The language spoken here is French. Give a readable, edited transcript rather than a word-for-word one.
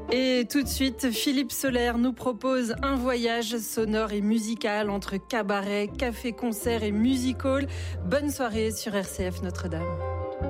Et tout de suite, Philippe Soler nous propose un voyage sonore et musical entre cabaret, café-concert et music hall. Bonne soirée sur RCF Notre-Dame.